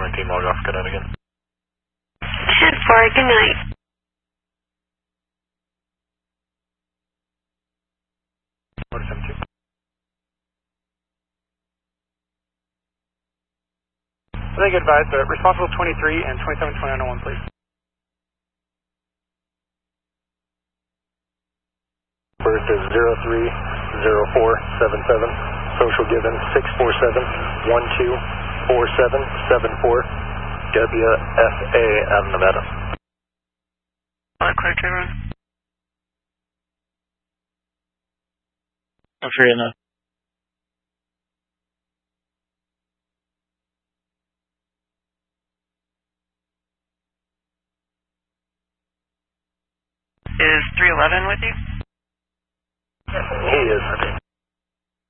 17, log off, good night again. 10-4, good night. Order 72. They get advised, responsible 23 and 272901, please. Birth is 030477. Social given 647-124774. WFA out of Nevada. Clear to run. I'm free enough. Is 311 with you? He is.